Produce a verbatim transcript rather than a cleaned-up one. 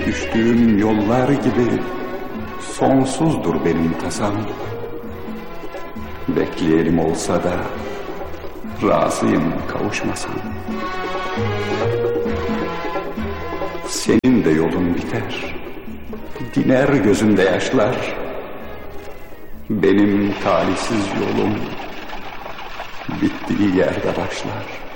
Geçip düştüğüm yollar gibi sonsuzdur benim tasam. Bekleyelim olsa da razıyım kavuşmasam. Senin de yolun biter, diner gözünde yaşlar. Benim talihsiz yolum bittiği yerde başlar.